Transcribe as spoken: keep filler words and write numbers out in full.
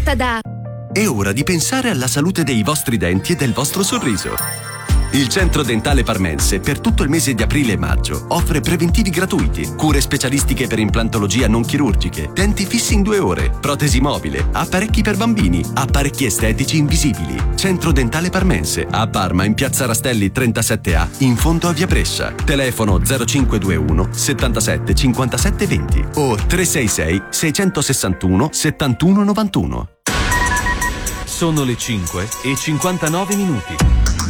tratta da... È ora di pensare alla salute dei vostri denti e del vostro sorriso. Il Centro Dentale Parmense per tutto il mese di aprile e maggio offre preventivi gratuiti, cure specialistiche per implantologia non chirurgiche, denti fissi in due ore, protesi mobile, apparecchi per bambini, apparecchi estetici invisibili. Centro Dentale Parmense a Parma in piazza Rastelli trentasette A in fondo a via Brescia. Telefono zero cinque due uno settantasette cinquantasette venti o tre sei sei sei sessantuno settantuno novantuno. Sono le cinque e cinquantanove minuti.